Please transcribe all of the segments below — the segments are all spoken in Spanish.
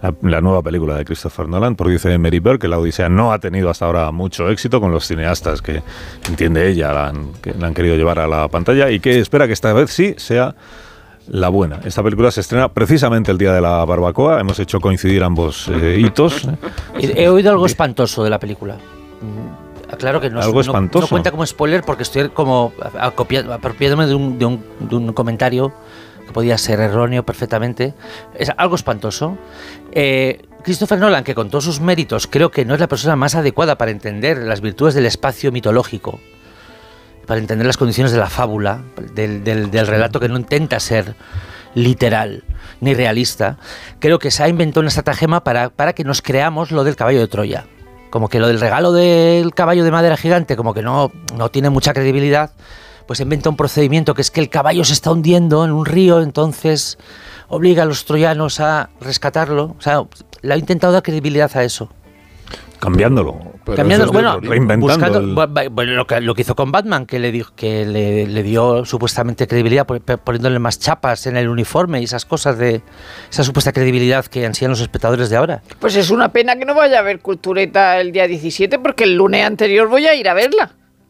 la nueva película de Christopher Nolan, porque dice Mary Berg que La Odisea no ha tenido hasta ahora mucho éxito con los cineastas que, entiende ella, que la han querido llevar a la pantalla, y que espera que esta vez sí sea la buena. Esta película se estrena precisamente el día de la barbacoa. Hemos hecho coincidir ambos hitos. He oído algo espantoso de la película. Claro que no cuenta como spoiler, porque estoy como apropiándome de un comentario que podía ser erróneo perfectamente. Es algo espantoso. Christopher Nolan, que con todos sus méritos creo que no es la persona más adecuada para entender las virtudes del espacio mitológico, para entender las condiciones de la fábula, del relato que no intenta ser literal ni realista. Creo que se ha inventado una estratagema para que nos creamos lo del caballo de Troya. Como que lo del regalo del caballo de madera gigante como que no tiene mucha credibilidad, pues inventa un procedimiento que es que el caballo se está hundiendo en un río, entonces obliga a los troyanos a rescatarlo. O sea, le ha intentado dar credibilidad a eso. Cambiándolo, bueno, reinventando. Lo que hizo con Batman, que le dio supuestamente credibilidad poniéndole más chapas en el uniforme y esas cosas de esa supuesta credibilidad que ansían los espectadores de ahora. Pues es una pena que no vaya a haber Cultureta el día 17, porque el lunes anterior voy a ir a verla.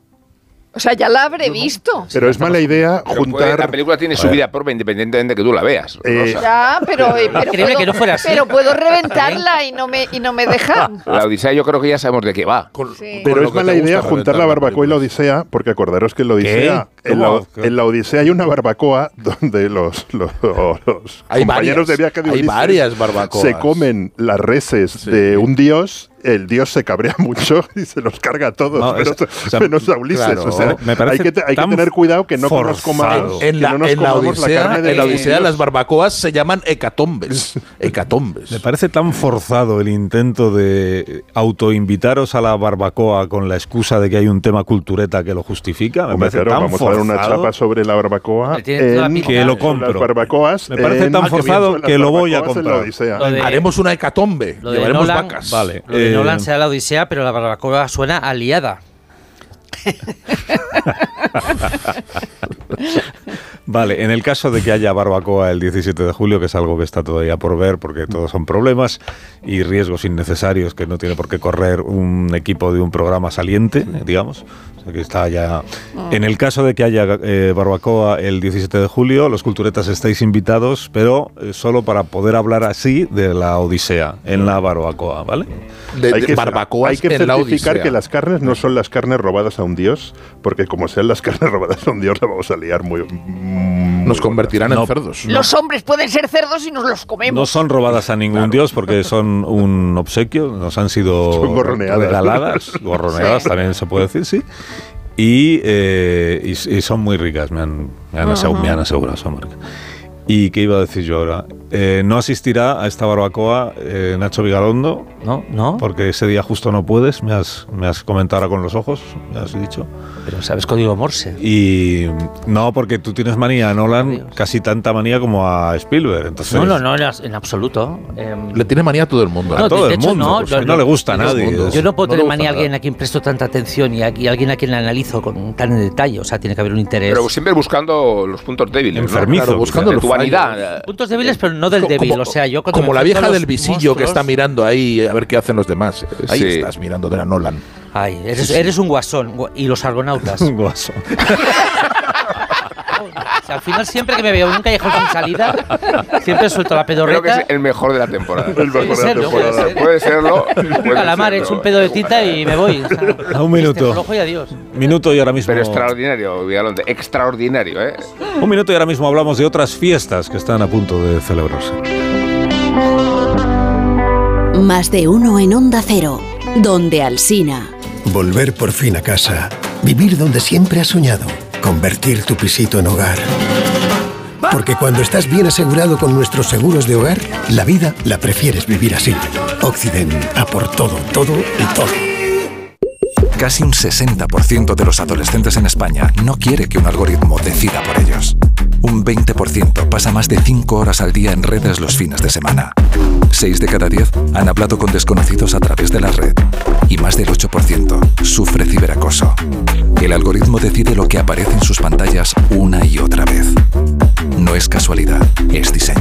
O sea, ya la habré visto. Pero es mala idea juntar... La película tiene su vida propia independientemente de que tú la veas. Ya, pero que no fuera así. Pero puedo reventarla y no me dejan. La Odisea yo creo que ya sabemos de qué va. Sí. Pero es mala idea juntar la barbacoa y la Odisea, porque acordaros que en la Odisea, en la Odisea hay una barbacoa donde los compañeros de viaje de Ulises hay varias barbacoas. Se comen las reses de un dios. El dios se cabrea mucho y se los carga a todos, menos a Ulises. Claro, o sea, hay que tener cuidado que no nos comamos la carne de... En la Odisea las barbacoas se llaman hecatombes. Me parece tan forzado el intento de autoinvitaros a la barbacoa con la excusa de que hay un tema cultureta que lo justifica. Me parece tan vamos forzado. A ver una chapa sobre la barbacoa que lo compro. Las barbacoas, me parece tan forzado que lo voy a comprar. Haremos una hecatombe. Llevaremos vacas. Vale. Nolan sea la Odisea, pero la barbacoa suena aliada. Vale, en el caso de que haya barbacoa el 17 de julio, que es algo que está todavía por ver, porque todos son problemas y riesgos innecesarios que no tiene por qué correr un equipo de un programa saliente, digamos. O sea, que está ya... En el caso de que haya barbacoa el 17 de julio, los culturetas estáis invitados, pero solo para poder hablar así de la Odisea en la barbacoa, ¿vale? Hay que certificar que las carnes no son las carnes robadas a un dios, porque como sean las carnes robadas a un dios, la vamos a liar muy nos convertirán en cerdos. Los hombres pueden ser cerdos y nos los comemos. No son robadas a ningún dios porque son un obsequio, nos han sido regaladas, gorroneadas también se puede decir, sí. Y son muy ricas, me han asegurado, son muy ricas. ¿Y qué iba a decir yo ahora? No asistirá a esta barbacoa Nacho Vigalondo, ¿no? Porque ese día justo no puedes, me has comentado ahora con los ojos, me has dicho. Pero sabes código Morse. Y no, porque tú tienes manía a Nolan, casi tanta manía como a Spielberg. Entonces, no, en absoluto. Le tiene manía a todo el mundo. A todo el mundo, no le gusta a nadie. Yo no puedo tener manía a alguien a quien presto tanta atención y alguien a quien la analizo tan en detalle. O sea, tiene que haber un interés. Pero siempre buscando los puntos débiles. Enfermizo. Claro, buscando tu vanidad. Puntos débiles, pero no del débil. O sea, yo como la vieja del visillo que está mirando ahí a ver qué hacen los demás. Ahí estás mirando de la Nolan. Ay, eres un guasón. Y los argonautas. Un guasón. O sea, al final, siempre que me veo en un callejón sin salida, siempre suelto la pedorreta. Creo que es el mejor de la temporada. Puede serlo. Calamar, echo un pedo de tita y me voy. O sea, a un minuto. Y adiós. Minuto y ahora mismo. Pero extraordinario, Vigalondo. Extraordinario, ¿eh? Un minuto y ahora mismo hablamos de otras fiestas que están a punto de celebrarse. Más de uno en Onda Cero, donde Alsina. Volver por fin a casa. Vivir donde siempre has soñado. Convertir tu pisito en hogar. Porque cuando estás bien asegurado con nuestros seguros de hogar, la vida la prefieres vivir así. Occident, a por todo, todo y todo. Casi un 60% de los adolescentes en España no quiere que un algoritmo decida por ellos. Un 20% pasa más de 5 horas al día en redes los fines de semana. 6 de cada 10 han hablado con desconocidos a través de la red. Y más del 8% sufre ciberacoso. El algoritmo decide lo que aparece en sus pantallas una y otra vez. No es casualidad, es diseño.